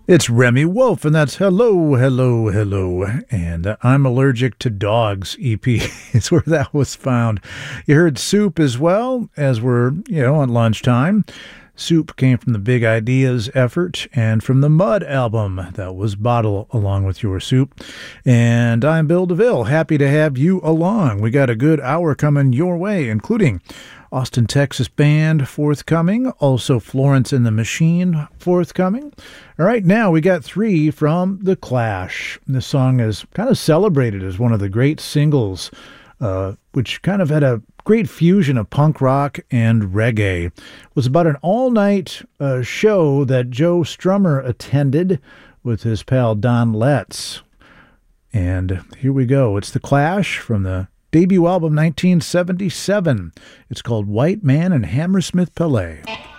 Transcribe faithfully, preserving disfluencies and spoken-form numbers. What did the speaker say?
It's Remy Wolf, and that's Hello, Hello, Hello. And uh, I'm Allergic to Dogs E P is where that was found. You heard Soup as well, as we're, you know, on lunchtime. Soup came from the Big Ideas effort and from the Mud album. That was Bottle along with your soup. And I'm Bill DeVille. Happy to have you along. We got a good hour coming your way, including Austin, Texas band forthcoming. Also Florence and the Machine forthcoming. All right, now we got three from The Clash. This song is kind of celebrated as one of the great singles, uh, which kind of had a great fusion of punk rock and reggae. It was about an all-night uh, show that Joe Strummer attended with his pal Don Letts. And here we go. It's The Clash from the debut album nineteen seventy-seven. It's called White Man and Hammersmith Palais.